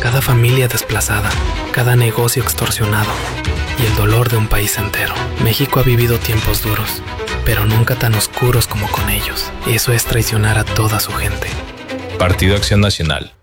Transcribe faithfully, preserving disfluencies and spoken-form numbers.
cada familia desplazada, cada negocio extorsionado y el dolor de un país entero. México ha vivido tiempos duros, pero nunca tan oscuros como con ellos. Eso es traicionar a toda su gente. Partido Acción Nacional.